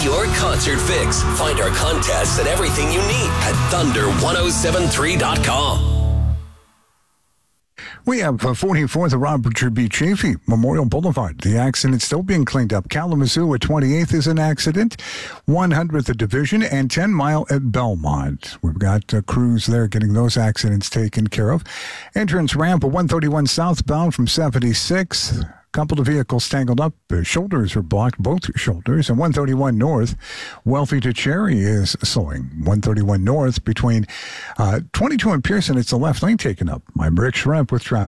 your concert fix. Find our contests and everything you need at thunder1073.com. We have 44th Robert B. Chafee, Memorial Boulevard. The accident still being cleaned up. Kalamazoo at 28th is an accident. 100th at Division and 10 Mile at Belmont. We've got crews there getting those accidents taken care of. Entrance ramp at 131 southbound from 76th. Couple of vehicles tangled up. Shoulders are blocked, both shoulders. And 131 north, Wealthy to Cherry is slowing. 131 north between 22 and Pearson, it's the left lane taken up. I'm Rick Shrimp with traffic.